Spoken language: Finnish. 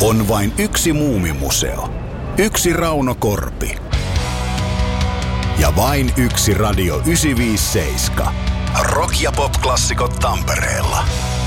On vain yksi Muumimuseo. Yksi Rauno Korpi. Ja vain yksi Radio 957. Rock- ja pop-klassikot Tampereella.